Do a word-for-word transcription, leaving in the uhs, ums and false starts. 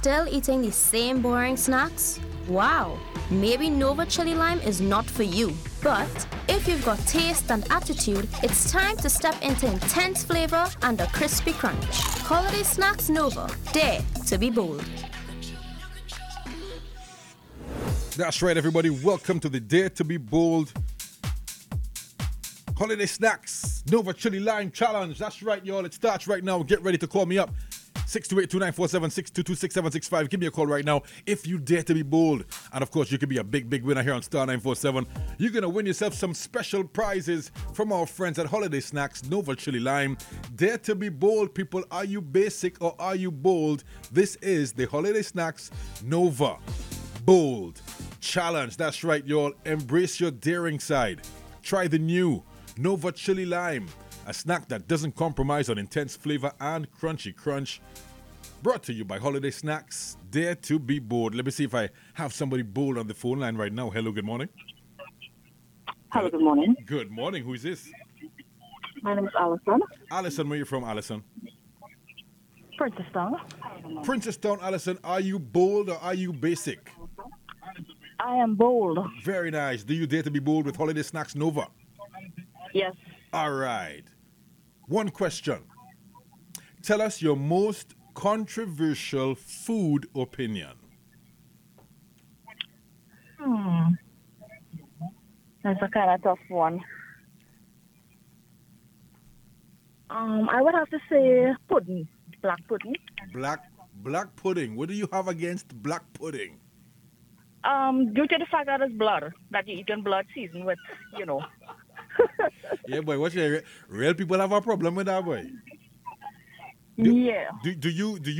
still eating the same boring snacks? Wow, maybe Nova Chili Lime is not for you. But if you've got taste and attitude, it's time to step into intense flavor and a crispy crunch. Holiday Snacks Nova, dare to be bold. That's right, everybody. Welcome to the Dare to be Bold Holiday Snacks Nova Chili Lime Challenge. That's right, y'all. It starts right now. Get ready to call me up. six two eight, two nine four seven, six two two, six seven six five. Give me a call right now if you dare to be bold. And of course, you could be a big, big winner here on Star nine four seven. You're going to win yourself some special prizes from our friends at Holiday Snacks Nova Chili Lime. Dare to be bold, people. Are you basic or are you bold? This is the Holiday Snacks Nova Bold Challenge. That's right, y'all. Embrace your daring side. Try the new Nova Chili Lime, a snack that doesn't compromise on intense flavor and crunchy crunch. Brought to you by Holiday Snacks. Dare to be bold. Let me see if I have somebody bold on the phone line right now. Hello, good morning. Hello, good morning. Good morning. Who is this? My name is Alison. Alison, where are you from, Alison? Princeton. Princeton, Alison. Are you bold or are you basic? I am bold. Very nice. Do you dare to be bold with Holiday Snacks Nova? Yes. All right. One question. Tell us your most controversial food opinion. Hmm. That's a kind of tough one. Um, I would have to say pudding, black pudding. Black black pudding. What do you have against black pudding? Um, due to the fact that it's blood, that you eat blood seasoned with, you know. Yeah, boy. What's your real people have a problem with that, boy? Do, Yeah. Do, do you do you